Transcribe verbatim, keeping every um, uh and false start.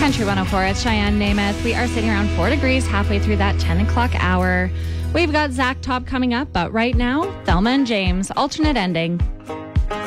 Country one oh four, it's Cheyenne Namath. We are sitting around four degrees halfway through that ten o'clock hour. We've got Zach Top coming up, but right now, Thelma and James, alternate ending.